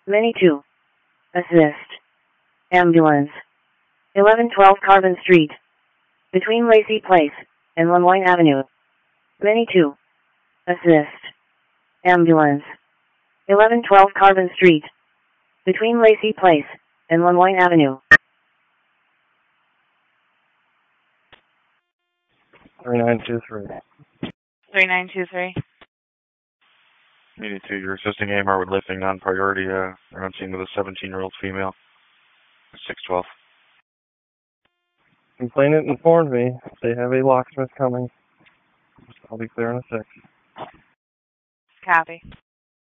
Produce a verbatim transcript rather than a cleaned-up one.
Many two. Assist. Ambulance. eleven twelve Carbon Street. Between Lacey Place and Lemoyne Avenue. Many two. Assist. Ambulance. eleven twelve Carbon Street. Between Lacey Place and Lemoyne Avenue. three nine two three. three nine two three. Needed to. You're assisting A M R with lifting non-priority. Uh, they're on scene with a seventeen-year-old female. six twelve. Complainant informed me they have a locksmith coming. I'll be clear in a sec. Copy.